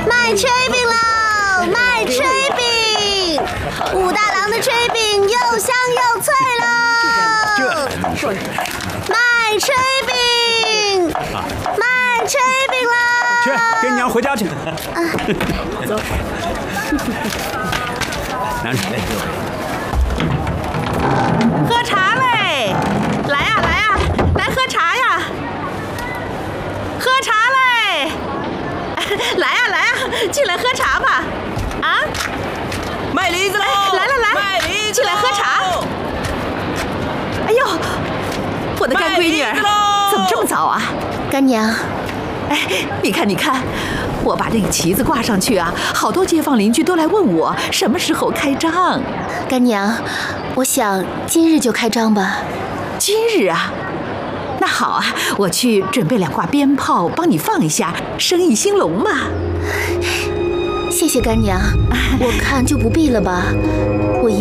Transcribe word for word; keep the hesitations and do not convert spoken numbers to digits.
卖炊饼喽！卖炊饼，武大郎的炊饼又香又脆喽！ 这卖炊饼，卖炊饼喽！ 去，跟娘回家去。走。拿着。 喝茶嘞！来呀来呀，来喝茶呀！喝茶嘞！来呀来呀，进来喝茶吧！啊， 卖梨子喽！ 来来来， 卖梨子， 进来喝茶。哎呦，我的干闺女儿，怎么这么早啊？ 干娘， 哎，你看你看，我把这个旗子挂上去啊，好多街坊邻居都来问我什么时候开张。 干娘，我想今日就开张吧。 今日啊？那好啊，我去准备两挂鞭炮，帮你放一下，生意兴隆嘛。 谢谢干娘，我看就不必了吧。